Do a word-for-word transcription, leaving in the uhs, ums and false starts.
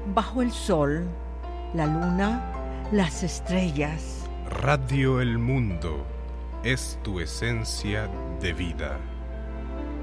bajo el sol, la luna, las estrellas. Radio El Mundo es tu esencia de vida.